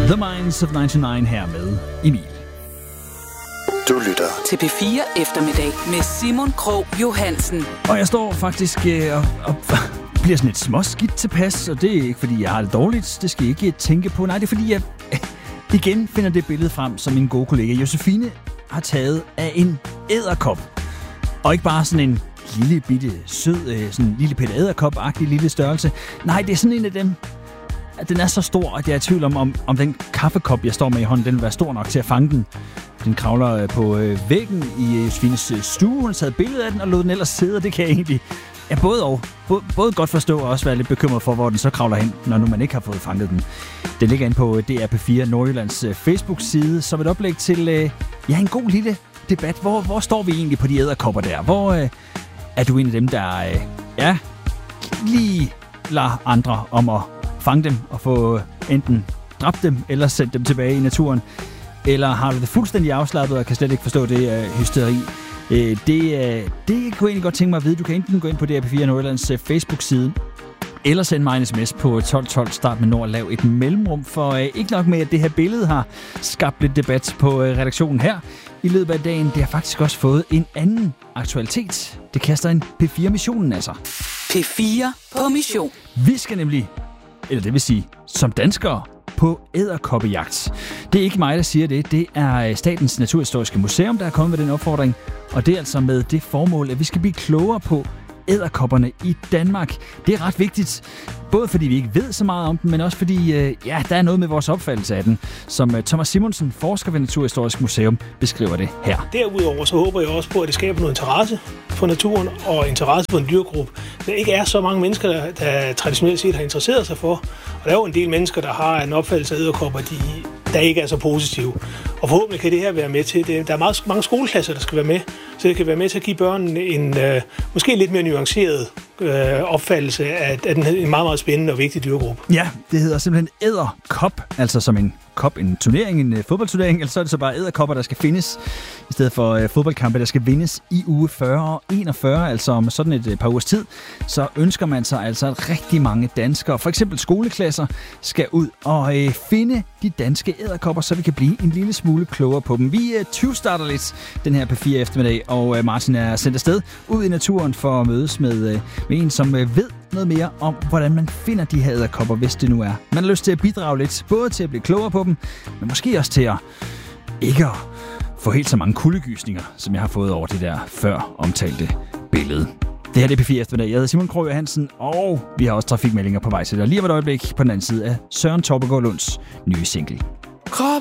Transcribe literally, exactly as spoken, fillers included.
The Minds of nioghalvfems her med Emil. Du lytter til P fire Eftermiddag med Simon Krog Johansen. Og jeg står faktisk øh, og, og bliver sådan lidt småskidt tilpas, og det er ikke fordi jeg har det dårligt. Det skal I ikke tænke på. Nej, det er fordi jeg øh, igen finder det billede frem, som min gode kollega Josefine har taget af en edderkop. Og ikke bare sådan en lille bitte sød, øh, sådan en lille Peter Edderkop-agtig lille størrelse. Nej, det er sådan en af dem. Den er så stor, at jeg er i tvivl om, om, om den kaffekop, jeg står med i hånden, den vil være stor nok til at fange den. Den kravler på øh, væggen i Josefines øh, stue. Hun har taget billede af den og lod den ellers sidde, og det kan jeg egentlig ja, både, og, både, både godt forstå og også være lidt bekymret for, hvor den så kravler hen, når nu man ikke har fået fanget den. Den ligger inde på D R P fire Nordjyllands øh, Facebook-side som et oplæg til øh, ja, en god lille debat. Hvor, hvor står vi egentlig på de edderkopper der? Hvor øh, er du en af dem, der øh, ja, lige lader andre om at fange dem og få enten dræbt dem eller sendt dem tilbage i naturen? Eller har du det fuldstændig afslappet og kan slet ikke forstå det uh, hysteri? Uh, det, uh, det kunne jeg egentlig godt tænke mig at vide. Du kan enten gå ind på D R P fire Nordjyllands uh, Facebook-side, eller sende mig en sms på tolv tolv start med Nord og lav et mellemrum. For uh, ikke nok med, at det her billede har skabt lidt debat på uh, redaktionen her i løbet af dagen. Det har faktisk også fået en anden aktualitet. Det kaster en P fire-missionen altså. P fire på mission. Vi skal nemlig, eller det vil sige, som danskere, på edderkoppejagt. Det er ikke mig, der siger det. Det er Statens Naturhistoriske Museum, der er kommet med den opfordring. Og det er altså med det formål, at vi skal blive klogere på edderkopperne i Danmark. Det er ret vigtigt, både fordi vi ikke ved så meget om den, men også fordi øh, ja, der er noget med vores opfattelse af den, som øh, Thomas Simonsen, forsker ved Naturhistorisk Museum, beskriver det her. Derudover så håber jeg også på, at det skaber noget interesse for naturen og interesse for en dyrgruppe. Der ikke er så mange mennesker, der, der traditionelt set har interesseret sig for. Og der er jo en del mennesker, der har en opfattelse af edderkopper, de, der ikke er så positive. Og forhåbentlig kan det her være med til det. Der er meget, mange skoleklasser, der skal være med, så det kan være med til at give børnene en øh, måske lidt mere nuanceret øh, opfattelse af, af den en meget, meget spændende og vigtig dyrgruppe. Ja, det hedder simpelthen edderkop, altså som en kop, en turnering, en fodboldturnering, eller så er det så bare edderkopper, der skal findes, i stedet for øh, fodboldkampe, der skal vindes i uge fyrre og enogfyrre, altså om sådan et øh, par ugers tid, så ønsker man sig altså, at rigtig mange danskere, for eksempel skoleklasser, skal ud og øh, finde de danske edderkopper, så vi kan blive en lille smule klogere på dem. Vi øh, tyve-starter lidt den her P fire eftermiddag, og øh, Martin er sendt afsted ud i naturen for at mødes med, øh, med en, som øh, ved noget mere om, hvordan man finder de her edderkopper, hvis det nu er. Man har lyst til at bidrage lidt, både til at blive klogere på dem, men måske også til at ikke at få helt så mange kuldegysninger, som jeg har fået over det der før omtalte billede. Det her er P fire eftermiddag. Jeg hedder Simon Krog Johansen, og vi har også trafikmeldinger på vej til dig. Lige om et øjeblik på den anden side af Søren Torbegaard Lunds nye single.